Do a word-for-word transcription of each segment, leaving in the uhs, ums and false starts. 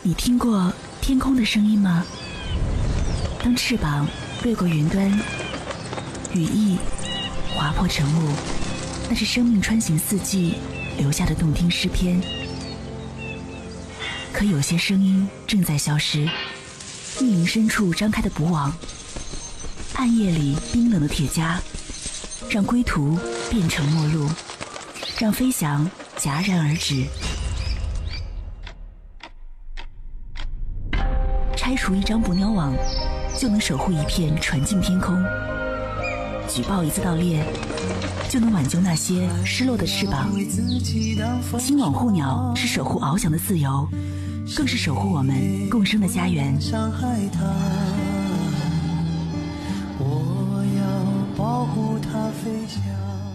你听过天空的声音吗？当翅膀掠过云端，羽翼划破晨雾，那是生命穿行四季留下的动听诗篇。可有些声音正在消失，密林深处张开的捕网，暗夜里冰冷的铁枷，让归途变成陌路，让飞翔戛然而止。拆除一张捕鸟网，就能守护一片纯净天空；举报一次盗猎，就能挽救那些失落的翅膀。亲网护鸟是守护翱翔的自由，更是守护我们共生的家园。 我要保护它飞翔。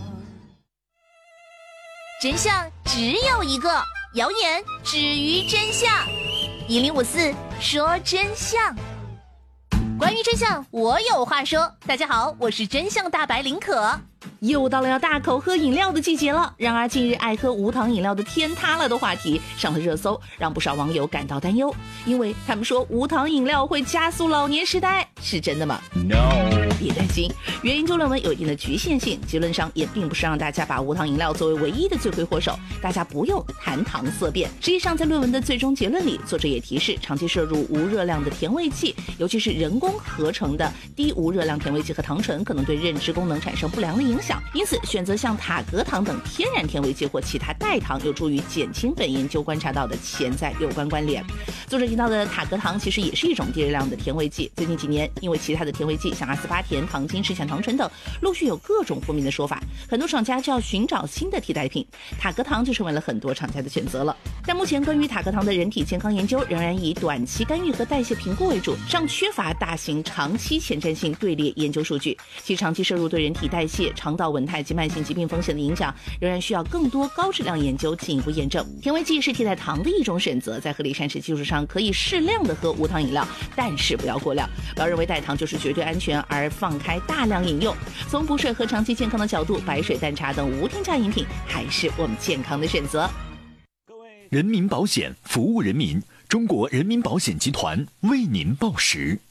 真相只有一个，谣言止于真相。一零五四说真相。关于真相，我有话说。大家好，我是真相大白林可。又到了要大口喝饮料的季节了，然而近日爱喝无糖饮料的天塌了的话题上了热搜，让不少网友感到担忧，因为他们说无糖饮料会加速老年痴呆，是真的吗？ No， 别担心，原研究论文有一定的局限性，结论上也并不是让大家把无糖饮料作为唯一的罪魁祸首，大家不用谈糖色变。实际上在论文的最终结论里，作者也提示长期摄入无热量的甜味剂，尤其是人工合成的低无热量甜味剂和糖醇可能对认知功能产生不良的影响，因此选择像塔格糖等天然甜味剂或其他代糖有助于减轻本研究观察到的潜在有关关联。作者提到的塔格糖其实也是一种低热量的甜味剂，最近几年因为其他的甜味剂像阿斯巴甜、糖精、十强糖醇等陆续有各种负面的说法，很多厂家就要寻找新的替代品，塔格糖就成为了很多厂家的选择了。但目前关于塔格糖的人体健康研究仍然以短期干预和代谢评估为主，尚缺乏大型长期前瞻性队列研究数据，其长期摄入对人体代谢、肠道稳态及慢性疾病风险的影响仍然需要更多高质量研究进一步验证。甜味剂是替代糖的一种选择，在合理膳食基础上可以适量的喝无糖饮料，但是不要过量，不要认为代糖就是绝对安全而放开大量饮用。从补水和长期健康的角度，白水淡茶等无添加饮品还是我们健康的选择。 人民保险服务人民，中国人民保险集团为您报时。